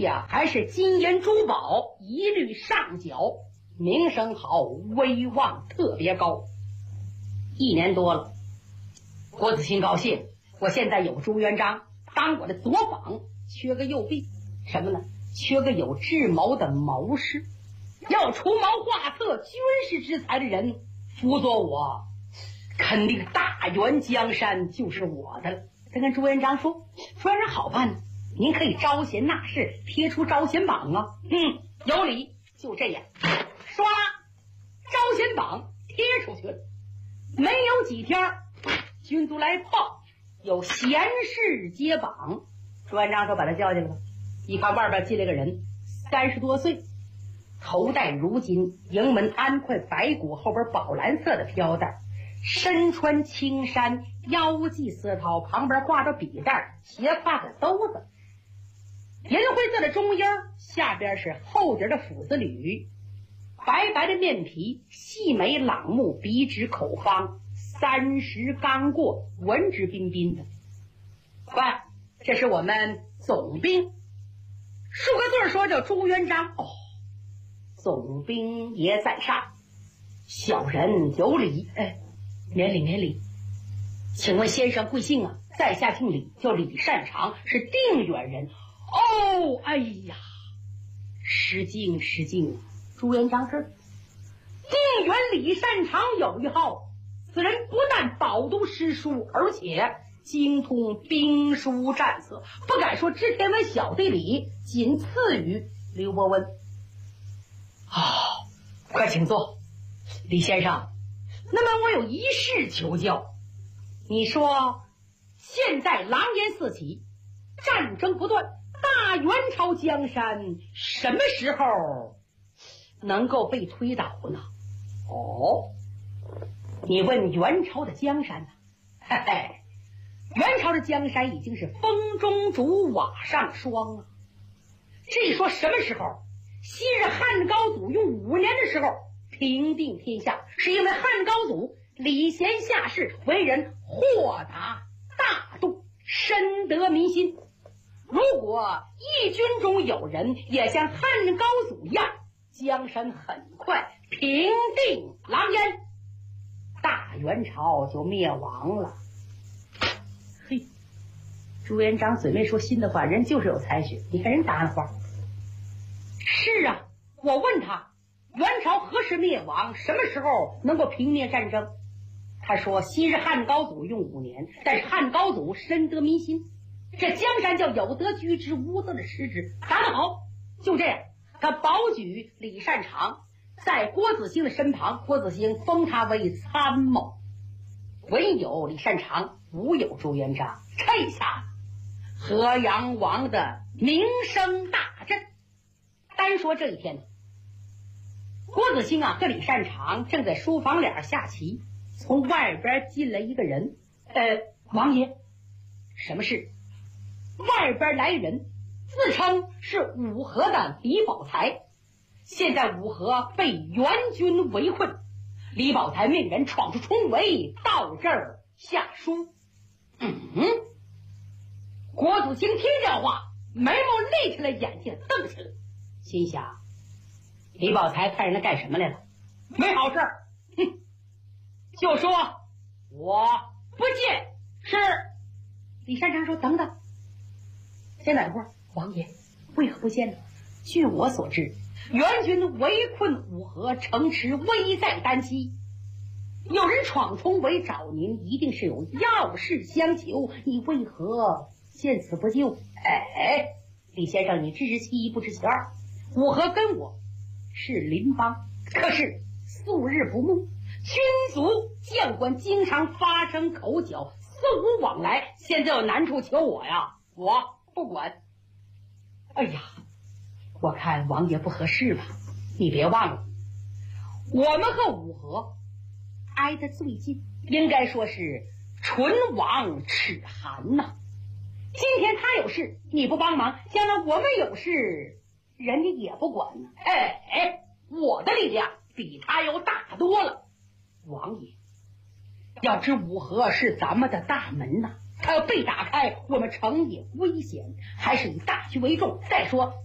呀，还是金银珠宝一律上缴，名声好，威望特别高。1年多了，郭子兴高兴，我现在有朱元璋当我的左膀，缺个右臂，什么呢？缺个有智谋的谋士，要出谋划策、军事之才的人辅佐我，肯定大元江山就是我的了。他跟朱元璋说：“朱元璋好办，您可以招贤纳士，贴出招贤榜啊。”有理。就这样，唰，招贤榜贴出去了。没有几天，军卒来报，有贤士接榜。朱元璋说：“把他叫进来吧。”一看外边进来个人，30多岁，头戴如金，营门安块白骨，后边宝蓝色的飘带，身穿青衫，腰系丝绦，旁边挂着笔袋，斜挎个兜子，银灰色的中衣，下边是厚底的斧子履，白白的面皮，细眉朗目，鼻直口方，30刚过，文质彬彬的。喂，这是我们总兵，数个字说叫朱元璋。哦，总兵爷在上，小人有礼。免礼。请问先生贵姓啊？在下姓李，叫李善长，是定远人。哦，哎呀，失敬。朱元璋是定远李善长有一号，此人不但饱读诗书，而且精通兵书战策，不敢说知天文晓地理，仅次于刘伯温。快请坐。李先生，那么我有一事求教。你说现在狼烟四起，战争不断，大元朝江山什么时候能够被推倒呢？你问元朝的江山呢？元朝的江山已经是风中烛，瓦上霜啊。至于说什么时候，昔日汉高祖用5年的时候平定天下，是因为汉高祖礼贤下士，为人豁达大度，深得民心。如果义军中有人也像汉高祖一样，江山很快平定狼烟，大元朝就灭亡了。朱元璋嘴没说新的话，人就是有才学。你看人答案话，是啊，我问他元朝何时灭亡，什么时候能够平灭战争？他说昔日汉高祖用5年，但是汉高祖深得民心，这江山叫有德居之，无德的失之。答得好。就这样，他保举李善长在郭子兴的身旁，郭子兴封他为参谋。唯有李善长，无有朱元璋，这下河阳王的名声大振。单说这一天，郭子兴和李善长正在书房里下棋，从外边进来一个人。王爷，什么事？外边来人，自称是五河的李宝才，现在五河被元军围困，李宝才命人闯出重围，到这儿下书。郭子兴听这话，眉毛立起来，眼睛瞪起来，心想李宝才派人来干什么来了？没好事。就说我不见。是。李善长说：等等，先等会儿。王爷，为何不见呢？据我所知，元军围困五河城池，危在旦夕，有人闯重围找您，一定是有要事相求，你为何见死不救？李先生，你只知其一不知其二。五河跟我是邻邦，可是素日不睦，军卒将官经常发生口角，四无往来。现在有难处求我呀，我不管。哎呀，我看王爷不合适吧？你别忘了，我们和五河挨得最近，应该说是唇亡齿寒呐。今天他有事你不帮忙，将来我们有事人家也不管呢。我的力量比他要大多了。王爷，要知五河是咱们的大门呐，它要被打开，我们城也危险，还是以大局为重。再说